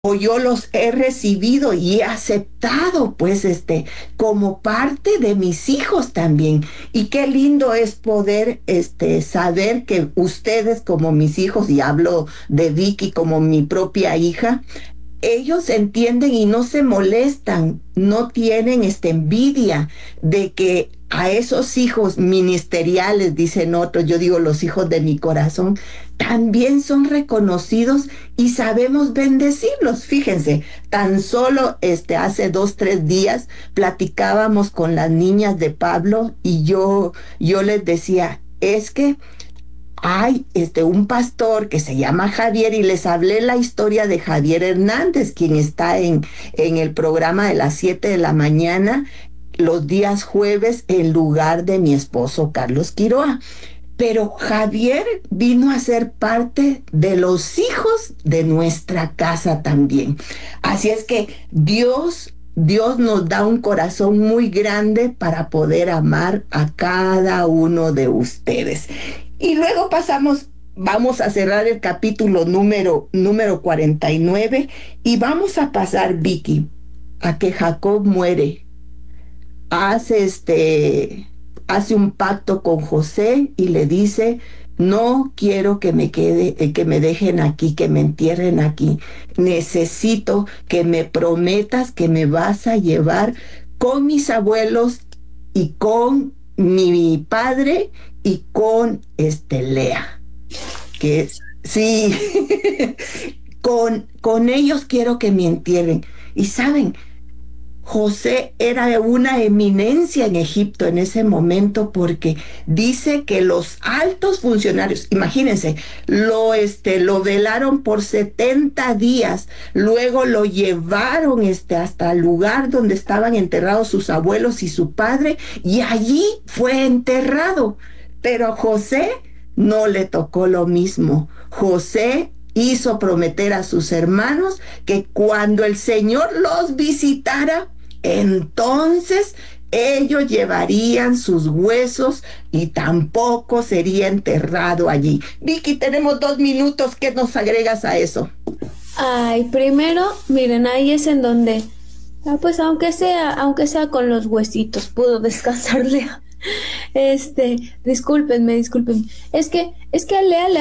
o yo los he recibido y he aceptado, pues, como parte de mis hijos también. Y qué lindo es poder, saber que ustedes como mis hijos, y hablo de Vicky como mi propia hija, ellos entienden y no se molestan, no tienen esta envidia de que a esos hijos ministeriales, dicen otros, yo digo los hijos de mi corazón, también son reconocidos y sabemos bendecirlos. Fíjense, tan solo hace 2, 3 días platicábamos con las niñas de Pablo y yo les decía, es que hay un pastor que se llama Javier y les hablé la historia de Javier Hernández, quien está en el programa de las 7 de la mañana los días jueves en lugar de mi esposo Carlos Quiroa. Pero Javier vino a ser parte de los hijos de nuestra casa también. Así es que Dios nos da un corazón muy grande para poder amar a cada uno de ustedes. Y luego vamos a cerrar el capítulo número 49 y vamos a pasar, Vicky, a que Jacob muere. Hace hace un pacto con José y le dice, no quiero que me quede, que me dejen aquí, que me entierren aquí. Necesito que me prometas que me vas a llevar con mis abuelos y con mi padre y con Lea, que sí, con ellos quiero que me entierren. Y saben, José era una eminencia en Egipto en ese momento porque dice que los altos funcionarios, imagínense, lo velaron por 70 días, luego lo llevaron hasta el lugar donde estaban enterrados sus abuelos y su padre y allí fue enterrado. Pero José no le tocó lo mismo. José hizo prometer a sus hermanos que cuando el Señor los visitara, entonces ellos llevarían sus huesos y tampoco sería enterrado allí. Vicky, tenemos 2 minutos. ¿Qué nos agregas a eso? Ay, primero, miren, ahí es en donde, pues aunque sea con los huesitos, pudo descansarle. Discúlpenme. Es que a Lea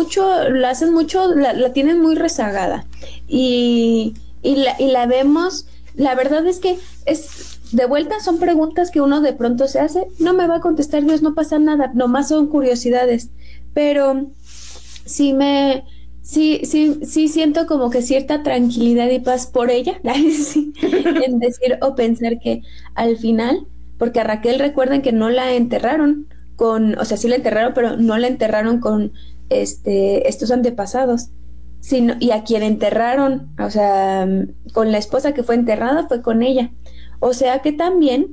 la tienen muy rezagada. Y la vemos, la verdad es que de vuelta son preguntas que uno de pronto se hace, no me va a contestar Dios, no pasa nada, nomás son curiosidades. Pero sí sí siento como que cierta tranquilidad y paz por ella, sí, en decir o pensar que al final, porque a Raquel recuerden que no la enterraron o sea, sí la enterraron, pero no la enterraron con estos antepasados, sino, y a quien enterraron, o sea, con la esposa que fue enterrada fue con ella. O sea que también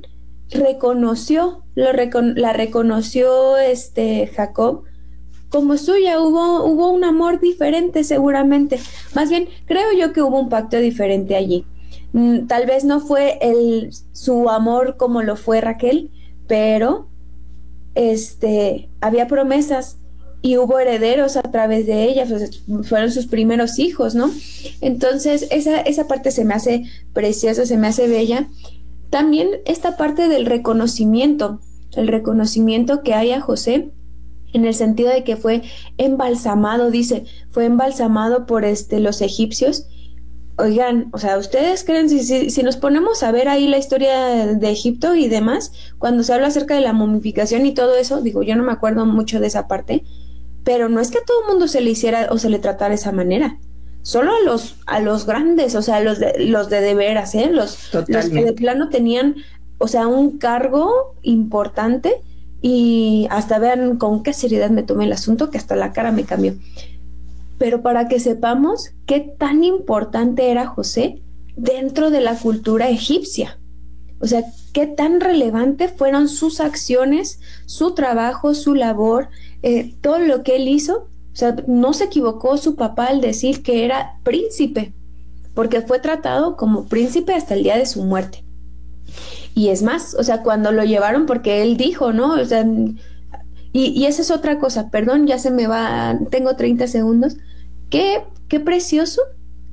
la reconoció Jacob como suya, hubo un amor diferente seguramente. Más bien, creo yo que hubo un pacto diferente allí. Tal vez no fue su amor como lo fue Raquel, pero había promesas y hubo herederos a través de ella, pues, fueron sus primeros hijos, ¿no? Entonces, esa parte se me hace preciosa, se me hace bella. También esta parte del reconocimiento, el reconocimiento que hay a José en el sentido de que fue embalsamado, dice, fue embalsamado por los egipcios. Oigan, o sea, ¿ustedes creen, si nos ponemos a ver ahí la historia de Egipto y demás, cuando se habla acerca de la momificación y todo eso, digo, yo no me acuerdo mucho de esa parte, pero no es que a todo el mundo se le hiciera o se le tratara de esa manera, solo a los grandes, o sea, los de veras, los que de Totalmente. plano tenían, o sea, un cargo importante. Y hasta vean con qué seriedad me tomé el asunto, que hasta la cara me cambió. Pero para que sepamos qué tan importante era José dentro de la cultura egipcia. O sea, qué tan relevante fueron sus acciones, su trabajo, su labor, todo lo que él hizo. O sea, no se equivocó su papá al decir que era príncipe, porque fue tratado como príncipe hasta el día de su muerte. Y es más, o sea, cuando lo llevaron, porque él dijo, ¿no? O sea, y esa es otra cosa, perdón, ya se me va, tengo 30 segundos. Qué precioso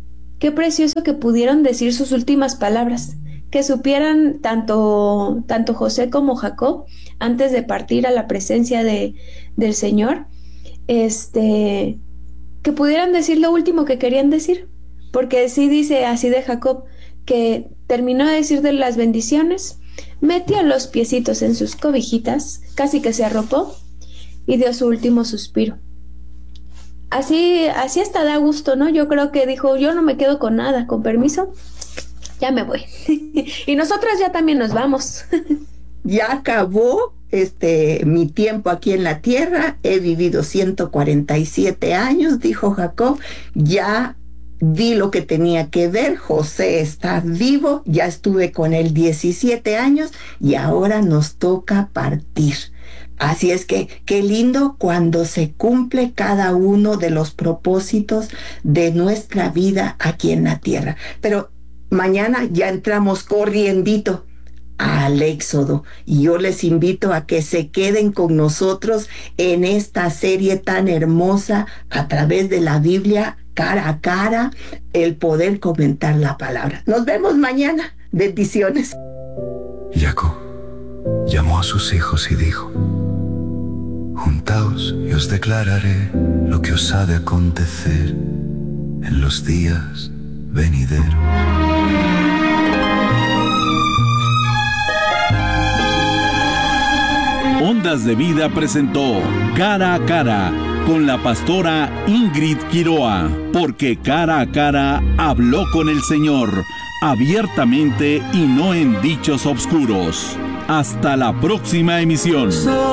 qué precioso que pudieron decir sus últimas palabras, que supieran tanto José como Jacob, antes de partir a la presencia del Señor, que pudieran decir lo último que querían decir, porque sí dice así de Jacob, que terminó de decir de las bendiciones, metió los piecitos en sus cobijitas, casi que se arropó y dio su último suspiro. Así hasta da gusto, ¿no? Yo creo que dijo, yo no me quedo con nada, con permiso, ya me voy. Y nosotras ya también nos vamos. Ya acabó mi tiempo aquí en la tierra, he vivido 147 años, dijo Jacob, ya vi lo que tenía que ver, José está vivo, ya estuve con él 17 años y ahora nos toca partir. Así es que qué lindo cuando se cumple cada uno de los propósitos de nuestra vida aquí en la tierra. Pero mañana ya entramos corriendito al Éxodo y yo les invito a que se queden con nosotros en esta serie tan hermosa a través de la Biblia cara a cara, el poder comentar la palabra. Nos vemos mañana. Bendiciones. Jacob llamó a sus hijos y dijo: juntaos y os declararé lo que os ha de acontecer en los días venideros. Ondas de Vida presentó Cara a Cara con la pastora Ingrid Quiroa, porque cara a cara habló con el Señor, abiertamente y no en dichos obscuros. Hasta la próxima emisión.